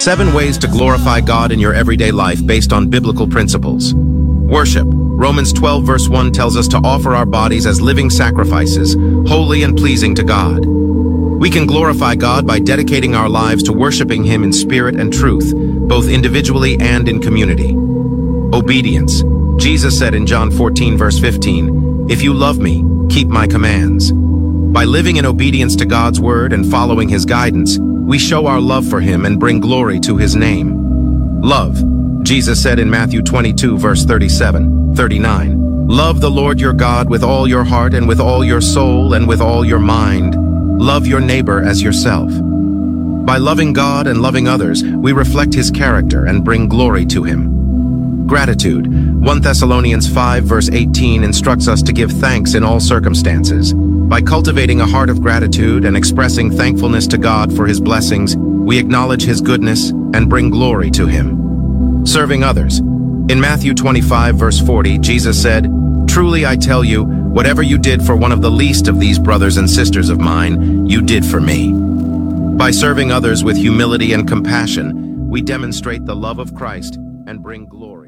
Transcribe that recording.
7 ways to glorify God in your everyday life based on biblical principles. Worship. Romans 12 verse 1 tells us to offer our bodies as living sacrifices, holy and pleasing to God. We can glorify God by dedicating our lives to worshiping Him in spirit and truth, both individually and in community. Obedience. Jesus said in John 14 verse 15, "If you love me, keep my commands." By living in obedience to God's word and following His guidance, we show our love for Him and bring glory to His name. Love. Jesus said in Matthew 22 verse 39, "Love the Lord your God with all your heart and with all your soul and with all your mind. Love your neighbor as yourself." By loving God and loving others, we reflect His character and bring glory to Him. Gratitude. 1 Thessalonians 5 verse 18 instructs us to give thanks in all circumstances. By cultivating a heart of gratitude and expressing thankfulness to God for His blessings, we acknowledge His goodness and bring glory to Him. Serving others. In Matthew 25 verse 40, Jesus said, "Truly I tell you, whatever you did for one of the least of these brothers and sisters of mine, you did for me." By serving others with humility and compassion, we demonstrate the love of Christ and bring glory.